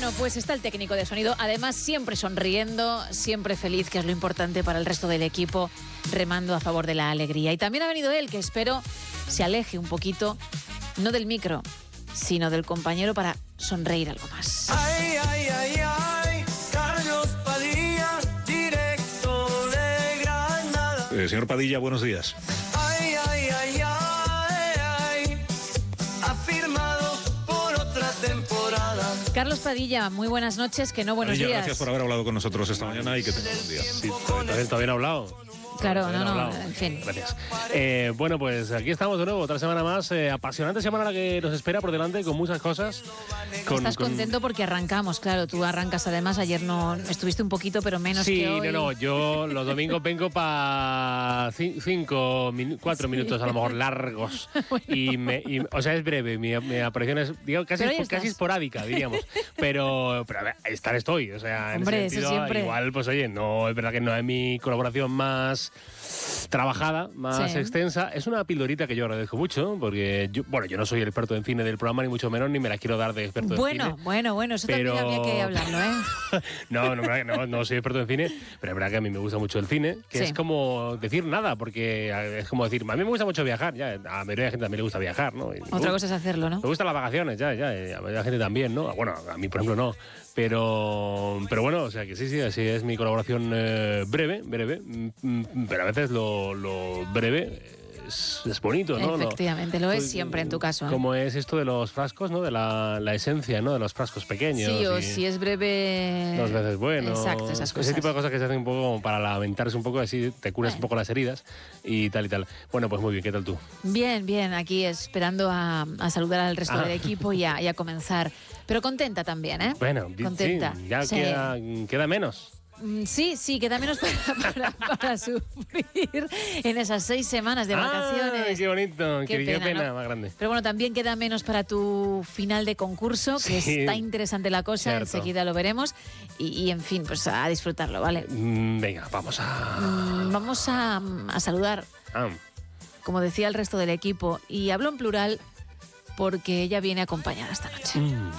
Bueno, pues está el técnico de sonido, además siempre sonriendo, siempre feliz, que es lo importante para el resto del equipo, remando a favor de la alegría. Y también ha venido él, que espero se aleje un poquito, no del micro, sino del compañero, para sonreír algo más. Ay, ay, ay, ay, Carlos Padilla, directo de Granada. Señor Padilla, buenos días. Ay, ay, ay, ay, ay, ha firmado por otra temporada. Carlos Padilla, muy buenas noches, que no buenos Padilla, días. Gracias por haber hablado con nosotros esta mañana y que tenga un buen día. Sí, todavía no he hablado. Claro, no, Hablado. en fin. Gracias. Bueno, pues aquí estamos de nuevo, otra semana más. Apasionante semana la que nos espera por delante, con muchas cosas. Estás contento porque arrancamos, claro, tú arrancas además, ayer no estuviste un poquito, pero menos Sí, que hoy. no, yo los domingos vengo para 4 minutos a lo mejor largos. Bueno. O sea, es breve, mi aparición es, digo, casi esporádica, diríamos. Pero a ver, estar estoy, o sea, Hombre, en ese sentido, eso siempre. igual, pues oye, no, es verdad que no es mi colaboración más trabajada, más extensa. Es una pildorita que yo agradezco mucho, porque yo no soy el experto en cine del programa, ni mucho menos, ni me la quiero dar de experto en cine. Bueno, eso también había que hablarlo, ¿eh? No soy experto en cine, pero es verdad que a mí me gusta mucho el cine, que es como decir nada, porque es como decir, a mí me gusta mucho viajar, ya, a la mayoría de la gente también le gusta viajar, ¿no? Otra cosa es hacerlo, ¿no? Me gustan las vacaciones, ya, a la mayoría de la gente también, ¿no? Bueno, a mí, por ejemplo, no. Pero bueno, o sea que sí, así es mi colaboración breve, pero a veces lo breve es bonito, ¿no? Efectivamente, lo es siempre en tu caso, ¿eh? Como es esto de los frascos, ¿no? De la esencia, ¿no? De los frascos pequeños. Sí, o si es breve... 2 veces bueno. Exacto, esas cosas. Ese tipo de cosas que se hacen un poco como para lamentarse un poco, así te curas un poco las heridas y tal y tal. Bueno, pues muy bien, ¿qué tal tú? Bien, aquí esperando a saludar al resto del equipo y a comenzar. Pero contenta también, ¿eh? Bueno, contenta. Sí, ya queda menos. Sí, queda menos para sufrir en esas 6 semanas de vacaciones. ¡Ay, qué bonito! Qué pena ¿no? más grande. Pero bueno, también queda menos para tu final de concurso, que está interesante la cosa, cierto. Enseguida lo veremos. Y en fin, pues a disfrutarlo, ¿vale? Venga, vamos a saludar, como decía el resto del equipo, y hablo en plural porque ella viene acompañada esta noche.